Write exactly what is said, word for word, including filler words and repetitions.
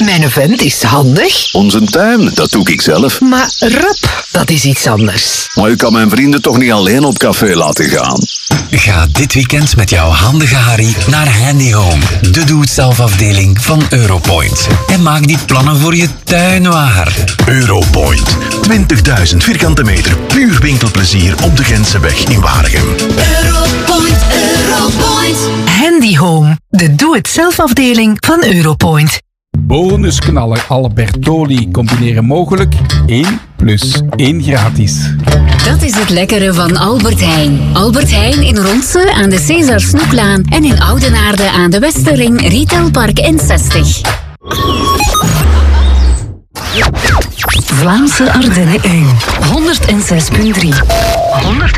Mijn vent is handig. Onze tuin, dat doe ik zelf. Maar rap, dat is iets anders. Maar ik kan mijn vrienden toch niet alleen op café laten gaan? Ga dit weekend met jouw handige Harry naar Handy Home, de doe-het-zelf-afdeling van Europoint. En maak die plannen voor je tuin waar. Europoint. twintigduizend vierkante meter puur winkelplezier op de Gentseweg in Waregem. Europoint, Europoint. Handy Home, de doe-het-zelf-afdeling van Europoint. Bonusknallen Albertoli combineren mogelijk. één plus één gratis. Dat is het lekkere van Albert Heijn. Albert Heijn in Ronse aan de César Snoeklaan en in Oudenaarde aan de Westerring Retailpark N zestig. Vlaamse Ardennen één. honderd zes komma drie.